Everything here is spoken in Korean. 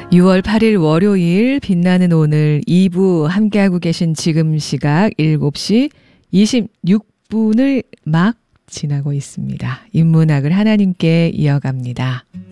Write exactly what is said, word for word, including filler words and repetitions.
유월 팔일 월요일 빛나는 오늘 이 부 함께하고 계신 지금 시각 일곱 시 이십육 분을 막 지나고 있습니다. 인문학을 하나님께 이어갑니다.